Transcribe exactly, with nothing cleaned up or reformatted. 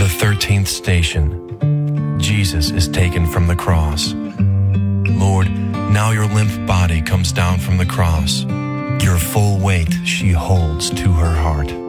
the thirteenth station, Jesus is taken from the cross. Lord, now your limp body comes down from the cross. Your full weight she holds to her heart.